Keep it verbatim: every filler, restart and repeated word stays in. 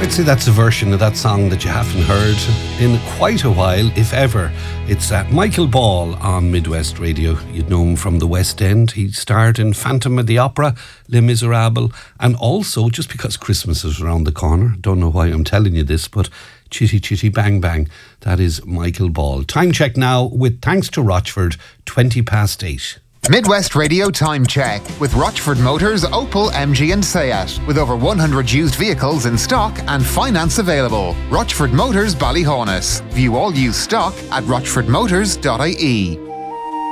I'd say that's a version of that song that you haven't heard in quite a while, if ever. It's uh, Michael Ball on Midwest Radio. You'd know him from the West End. He starred in Phantom of the Opera, Les Miserables, and also, just because Christmas is around the corner, don't know why I'm telling you this, but Chitty Chitty Bang Bang, that is Michael Ball. Time check now with thanks to Rochford, twenty past eight. Midwest Radio Time Check with Rochford Motors, Opel, M G and Seat. With over one hundred used vehicles in stock and finance available. Rochford Motors, Ballyhonus. View all used stock at rochford motors dot I E.